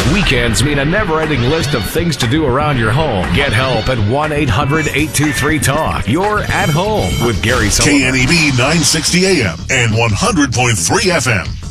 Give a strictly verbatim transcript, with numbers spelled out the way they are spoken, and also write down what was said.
Weekends mean a never-ending list of things to do around your home. Get help at one eight hundred eight two three talk. You're at home with Gary Sullivan. K N E B nine sixty A M and one hundred point three F M.